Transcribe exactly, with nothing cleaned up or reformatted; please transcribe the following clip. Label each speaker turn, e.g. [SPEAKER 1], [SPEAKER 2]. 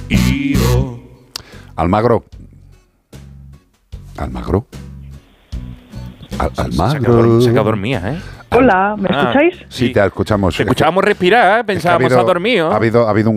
[SPEAKER 1] Io.
[SPEAKER 2] Almagro. Almagro. Al-
[SPEAKER 3] Se ha
[SPEAKER 2] Almagro.
[SPEAKER 3] quedado, se ha quedado dormida, ¿eh?
[SPEAKER 4] Hola, ¿me
[SPEAKER 3] Ah,
[SPEAKER 4] escucháis?
[SPEAKER 2] Sí, te escuchamos.
[SPEAKER 3] Te escuchábamos respirar, ¿eh?
[SPEAKER 2] Es que ha
[SPEAKER 3] pensábamos
[SPEAKER 2] habido-
[SPEAKER 3] a dormido.
[SPEAKER 2] Ha habido, ha habido un